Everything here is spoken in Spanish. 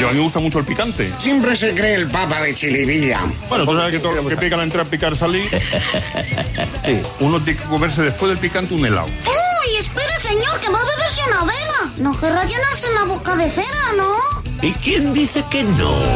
a mí me gusta mucho el picante. Siempre se cree el papa de Chilivilla. Bueno, tú sabes que todo lo que pica al entrar, picar salir. Sí, uno tiene que comerse después del picante un helado. ¡Uy, espere, señor, que va a beberse una vela! No querrá llenarse la boca de cera, ¿no? ¿Y quién dice que no?